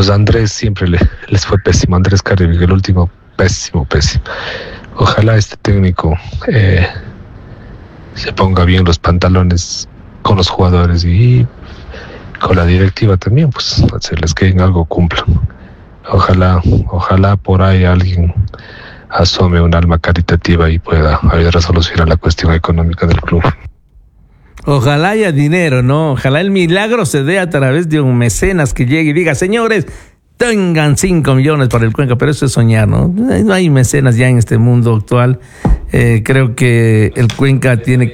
Los Andrés siempre les fue pésimo. Andrés Carrillo, el último, pésimo. Ojalá este técnico se ponga bien los pantalones con los jugadores y con la directiva también, pues hacerles que en algo cumplan. Ojalá por ahí alguien asome un alma caritativa y pueda ayudar a solucionar la cuestión económica del club. Ojalá haya dinero, ¿no? Ojalá el milagro se dé a través de un mecenas que llegue y diga, señores, tengan 5 millones para el Cuenca, pero eso es soñar, ¿no? No hay mecenas ya en este mundo actual. Creo que el Cuenca tiene...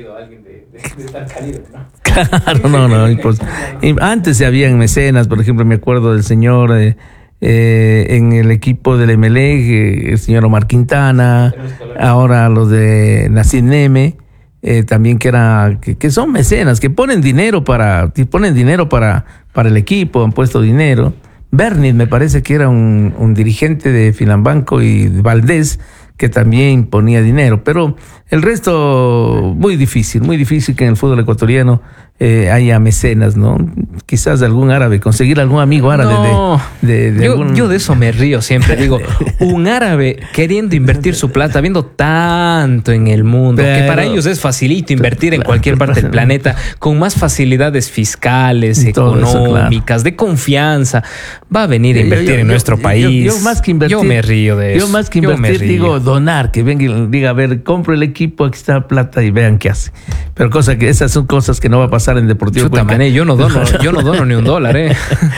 Claro, no. Pues, antes se habían mecenas, por ejemplo, me acuerdo del señor en el equipo del Emelec, el señor Omar Quintana, ahora los de Nassim Neme. También que son mecenas, que ponen dinero para el equipo, han puesto dinero. Bernis me parece que era un dirigente de Filambanco y de Valdés, que también ponía dinero, pero el resto muy difícil que en el fútbol ecuatoriano haya mecenas, ¿no? Quizás de algún árabe, conseguir algún amigo árabe. No, yo de eso me río siempre. Digo, un árabe queriendo invertir su plata, viendo tanto en el mundo, que para ellos es facilito invertir en cualquier parte del planeta, con más facilidades fiscales, económicas, de confianza, va a venir a invertir en nuestro país. Yo más que invertir, yo me río de eso. Yo más que invertir digo donar, que venga y diga, a ver, compro el equipo, aquí está la plata y vean qué hace. Pero esas son cosas que no va a pasar en Deportivo Cuenca. Mané, yo no dono ni un dólar,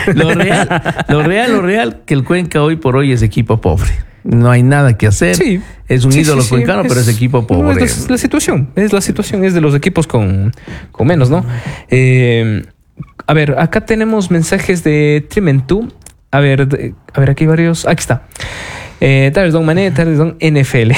Lo real, que el Cuenca hoy por hoy es equipo pobre. No hay nada que hacer. Sí, es un ídolo cuencano, pero es equipo pobre. No, es la situación es de los equipos con menos, ¿no? A ver, acá tenemos mensajes de Trimentú. A ver, aquí hay varios. Aquí está. Tal Don Mané, tal Don NFL.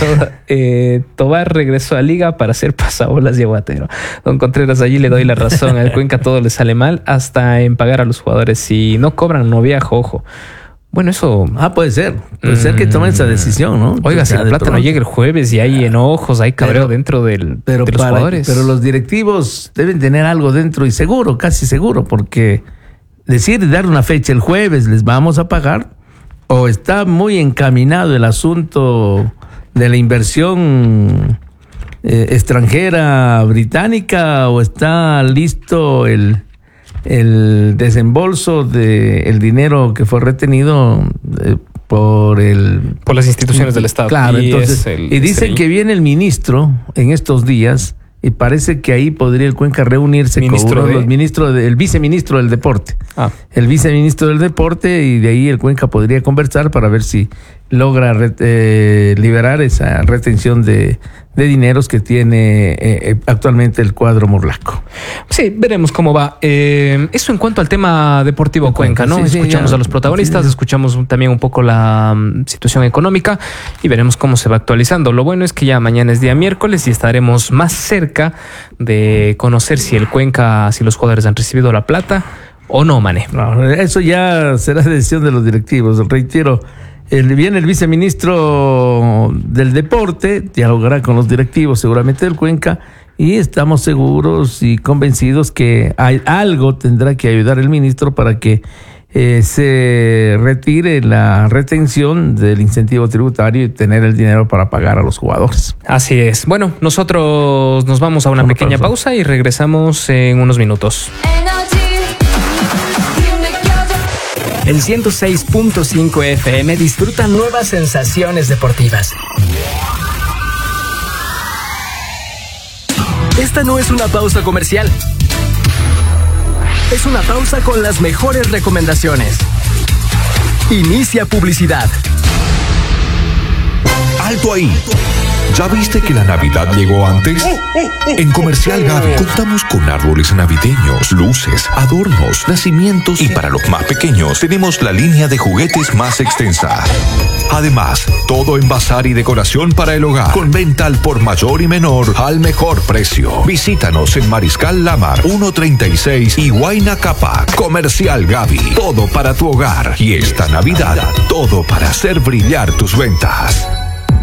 Tobar regresó a Liga para hacer pasabolas y aguatero. Don Contreras, allí le doy la razón. Al Cuenca todo le sale mal, hasta en pagar a los jugadores. Si no cobran, no viajo, ojo. Bueno, eso... puede ser que tomen esa decisión, ¿no? Oiga, si la plata no llega el jueves y hay enojos, hay cabreo dentro de los jugadores. Pero los directivos deben tener algo dentro y seguro, casi seguro, porque dar una fecha el jueves, les vamos a pagar, o está muy encaminado el asunto de la inversión extranjera británica, o está listo el desembolso del dinero que fue retenido por las instituciones del Estado. Claro, entonces, y dicen que viene el ministro en estos días, y parece que ahí podría el Cuenca reunirse con uno de los ministros, el viceministro del deporte. El viceministro del deporte, y de ahí el Cuenca podría conversar para ver si logra liberar esa retención de dineros que tiene actualmente el cuadro morlaco. Sí, veremos cómo va. Eso en cuanto al tema deportivo Cuenca, ¿no? Sí, escuchamos a los protagonistas, escuchamos también un poco la situación económica y veremos cómo se va actualizando. Lo bueno es que ya mañana es día miércoles y estaremos más cerca de conocer si el Cuenca, si los jugadores han recibido la plata o no, Mané. No, eso ya será decisión de los directivos. Reitero, viene el viceministro del deporte, dialogará con los directivos seguramente del Cuenca, y estamos seguros y convencidos que algo tendrá que ayudar el ministro para que se retire la retención del incentivo tributario y tener el dinero para pagar a los jugadores. Así es. Bueno, nosotros nos vamos a una pequeña pausa y regresamos en unos minutos. El 106.5 FM disfruta nuevas sensaciones deportivas. Esta no es una pausa comercial. Es una pausa con las mejores recomendaciones. Inicia publicidad. ¡Alto ahí! ¿Ya viste que la Navidad llegó antes? En Comercial Gaby contamos con árboles navideños, luces, adornos, nacimientos, y para los más pequeños tenemos la línea de juguetes más extensa. Además, todo en bazar y decoración para el hogar, con venta al por mayor y menor al mejor precio. Visítanos en Mariscal Lamar 136 y Huayna Capac. Comercial Gaby, todo para tu hogar. Y esta Navidad, todo para hacer brillar tus ventas.